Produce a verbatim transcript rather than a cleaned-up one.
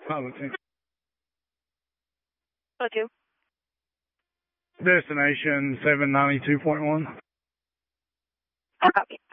Policy. Hello, two. Destination seven ninety-two point one. I'll copy.